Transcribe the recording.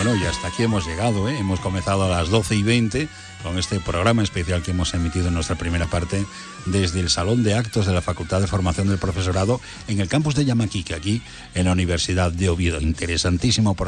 Bueno, y hasta aquí hemos llegado, ¿eh? Hemos comenzado a las 12:20 con este programa especial que hemos emitido en nuestra primera parte desde el Salón de Actos de la Facultad de Formación del Profesorado en el campus de Yamaquique, aquí en la Universidad de Oviedo. Interesantísimo